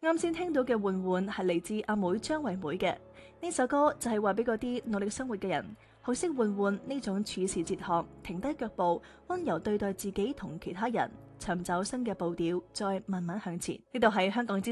啱先聽到嘅《換換》係嚟自阿妹張惠妹嘅。呢首歌就係話俾嗰啲努力生活嘅人，學識換換呢種處事哲學，停低腳步，溫柔對待自己同其他人，尋找新嘅步調，再慢慢向前。呢度係香港之